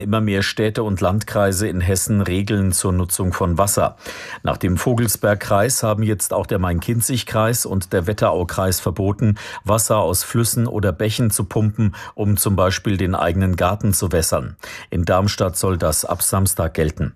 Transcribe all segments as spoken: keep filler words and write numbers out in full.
Immer mehr Städte und Landkreise in Hessen Regeln zur Nutzung von Wasser. Nach dem Vogelsbergkreis haben jetzt auch der Main-Kinzig-Kreis und der Wetteraukreis verboten, Wasser aus Flüssen oder Bächen zu pumpen, um zum Beispiel den eigenen Garten zu wässern. In Darmstadt soll das ab Samstag gelten.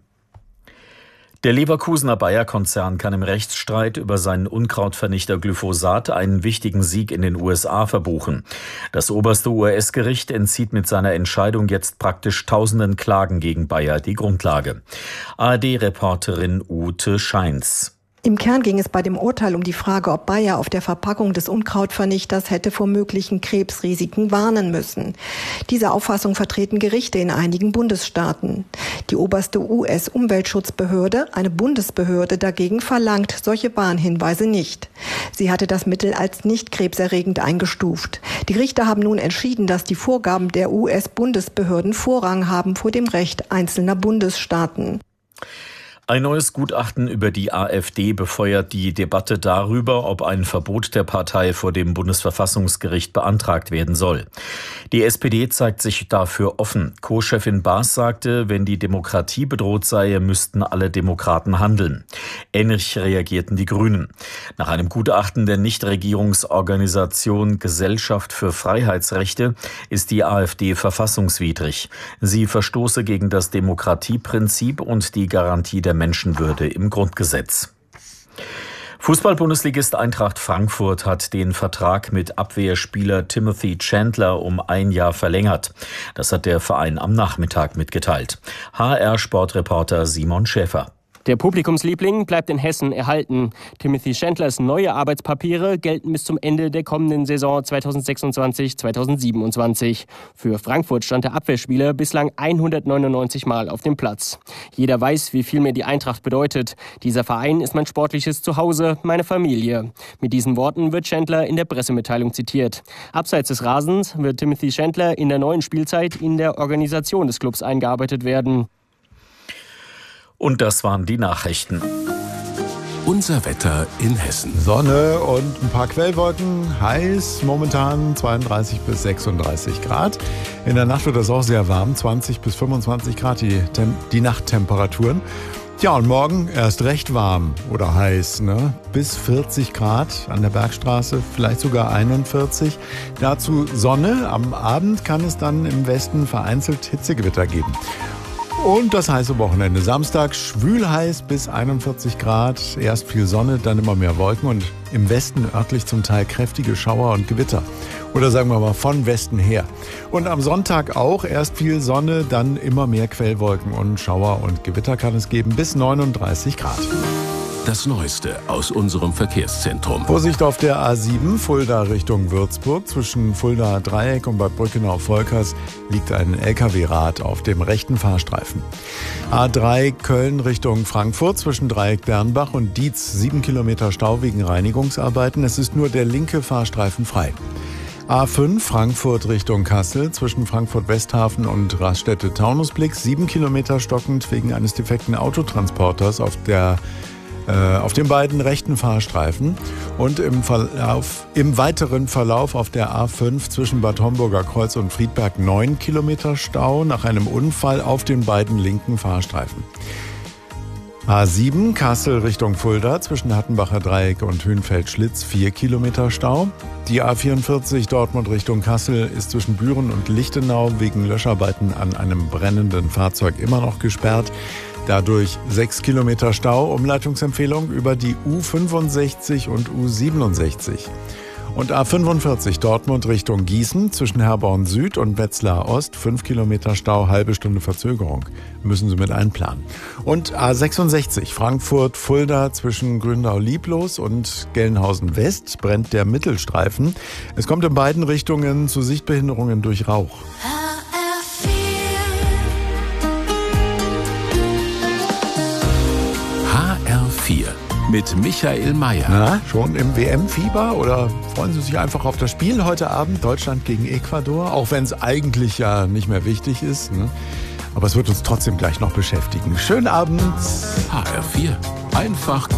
Der Leverkusener Bayer-Konzern kann im Rechtsstreit über seinen Unkrautvernichter Glyphosat einen wichtigen Sieg in den U S A verbuchen. Das oberste U S-Gericht entzieht mit seiner Entscheidung jetzt praktisch tausenden Klagen gegen Bayer die Grundlage. A R D-Reporterin Ute Scheins. Im Kern ging es bei dem Urteil um die Frage, ob Bayer auf der Verpackung des Unkrautvernichters hätte vor möglichen Krebsrisiken warnen müssen. Diese Auffassung vertreten Gerichte in einigen Bundesstaaten. Die oberste U S-Umweltschutzbehörde, eine Bundesbehörde, dagegen verlangt solche Warnhinweise nicht. Sie hatte das Mittel als nicht krebserregend eingestuft. Die Richter haben nun entschieden, dass die Vorgaben der U S-Bundesbehörden Vorrang haben vor dem Recht einzelner Bundesstaaten. Ein neues Gutachten über die AfD befeuert die Debatte darüber, ob ein Verbot der Partei vor dem Bundesverfassungsgericht beantragt werden soll. Die S P D zeigt sich dafür offen. Co-Chefin Baas sagte, wenn die Demokratie bedroht sei, müssten alle Demokraten handeln. Ähnlich reagierten die Grünen. Nach einem Gutachten der Nichtregierungsorganisation Gesellschaft für Freiheitsrechte ist die AfD verfassungswidrig. Sie verstoße gegen das Demokratieprinzip und die Garantie der Menschenwürde im Grundgesetz. Fußball-Bundesligist Eintracht Frankfurt hat den Vertrag mit Abwehrspieler Timothy Chandler um ein Jahr verlängert. Das hat der Verein am Nachmittag mitgeteilt. H R-Sportreporter Simon Schäfer. Der Publikumsliebling bleibt in Hessen erhalten. Timothy Chandlers neue Arbeitspapiere gelten bis zum Ende der kommenden Saison zweitausendsechsundzwanzig zweitausendsiebenundzwanzig. Für Frankfurt stand der Abwehrspieler bislang hundertneunundneunzig Mal auf dem Platz. Jeder weiß, wie viel mir die Eintracht bedeutet. Dieser Verein ist mein sportliches Zuhause, meine Familie. Mit diesen Worten wird Chandler in der Pressemitteilung zitiert. Abseits des Rasens wird Timothy Chandler in der neuen Spielzeit in der Organisation des Clubs eingearbeitet werden. Und das waren die Nachrichten. Unser Wetter in Hessen. Sonne und ein paar Quellwolken, heiß, momentan zweiunddreißig bis sechsunddreißig Grad. In der Nacht wird es auch sehr warm, zwanzig bis fünfundzwanzig Grad die, Tem- die Nachttemperaturen. Tja, und morgen erst recht warm oder heiß, ne? Bis vierzig Grad an der Bergstraße, vielleicht sogar einundvierzig. Dazu Sonne, am Abend kann es dann im Westen vereinzelt Hitzegewitter geben. Und das heiße Wochenende. Samstag schwül heiß bis einundvierzig Grad. Erst viel Sonne, dann immer mehr Wolken und im Westen örtlich zum Teil kräftige Schauer und Gewitter. Oder sagen wir mal von Westen her. Und am Sonntag auch erst viel Sonne, dann immer mehr Quellwolken und Schauer und Gewitter kann es geben bis neununddreißig Grad. Das Neueste aus unserem Verkehrszentrum. Vorsicht auf der A sieben, Fulda Richtung Würzburg. Zwischen Fulda Dreieck und Bad Brückenau-Volkers liegt ein L K W-Rad auf dem rechten Fahrstreifen. A drei Köln Richtung Frankfurt. Zwischen Dreieck Bernbach und Dietz sieben Kilometer Stau wegen Reinigungsarbeiten. Es ist nur der linke Fahrstreifen frei. A fünf Frankfurt Richtung Kassel. Zwischen Frankfurt-Westhafen und Raststätte-Taunusblick sieben Kilometer stockend wegen eines defekten Autotransporters auf der auf den beiden rechten Fahrstreifen und im, Verlauf, im weiteren Verlauf auf der A fünf zwischen Bad Homburger Kreuz und Friedberg neun Kilometer Stau nach einem Unfall auf den beiden linken Fahrstreifen. A sieben Kassel Richtung Fulda zwischen Hattenbacher Dreieck und Hünfeld-Schlitz vier Kilometer Stau. Die A vierundvierzig Dortmund Richtung Kassel ist zwischen Büren und Lichtenau wegen Löscharbeiten an einem brennenden Fahrzeug immer noch gesperrt. Dadurch sechs Kilometer Stau, Umleitungsempfehlung über die U fünfundsechzig und U siebenundsechzig. Und A fünfundvierzig Dortmund Richtung Gießen zwischen Herborn Süd und Wetzlar Ost fünf Kilometer Stau, halbe Stunde Verzögerung. Müssen Sie mit einplanen. Und A sechsundsechzig Frankfurt Fulda zwischen Gründau-Lieblos und Gelnhausen West brennt der Mittelstreifen. Es kommt in beiden Richtungen zu Sichtbehinderungen durch Rauch. H R vier mit Michael Mayer. Na, schon im W M-Fieber oder freuen Sie sich einfach auf das Spiel heute Abend Deutschland gegen Ecuador, auch wenn es eigentlich ja nicht mehr wichtig ist, ne? Aber es wird uns trotzdem gleich noch beschäftigen. Schönen Abend. H R vier. Einfach